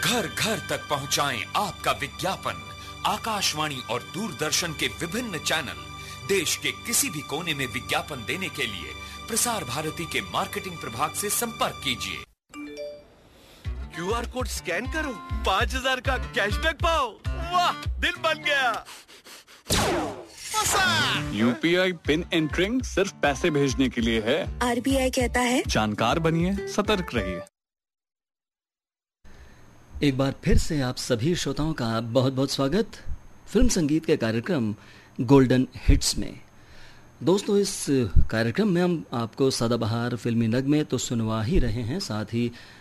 घर घर तक पहुंचाएं आपका विज्ञापन। आकाशवाणी और दूरदर्शन के विभिन्न चैनल देश के किसी भी कोने में विज्ञापन देने के लिए प्रसार भारती के मार्केटिंग प्रभाग से संपर्क कीजिए। क्यूआर कोड स्कैन करो, 5000 का कैशबैक पाओ। वाह, दिल बन गया। यूपीआई पिन एंटरिंग सिर्फ पैसे भेजने के लिए है। आरबीआई कहता है जानकार बनिए, सतर्क रहिए। एक बार फिर से आप सभी श्रोताओं का बहुत बहुत स्वागत फिल्म संगीत के कार्यक्रम गोल्डन हिट्स में। दोस्तों, इस कार्यक्रम में हम आपको सदाबहार फिल्मी नगमे तो सुनवा ही रहे हैं, साथ ही